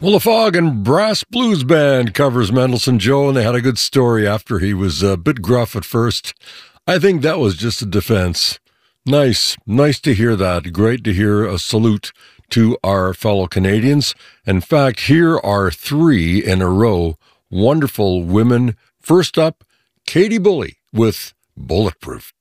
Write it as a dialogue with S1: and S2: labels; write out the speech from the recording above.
S1: Well, the Fog and Brass Blues Band covers Mendelssohn Joe, and they had a good story after he was a bit gruff at first. I think that was just a defense. Nice to hear that. Great to hear a salute to our fellow Canadians. In fact, here are 3 in a row. Wonderful women. First up, Katie Bully with Bulletproof.